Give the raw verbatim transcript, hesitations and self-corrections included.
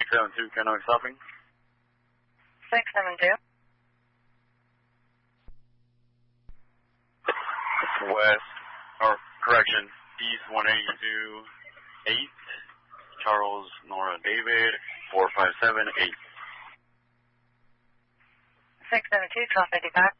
seven two, Kennewick stopping. six seven two. West, or correction, East one eighty-two, eight, Charles Nora David, four five seven eight. six seven two, twelve fifty-five.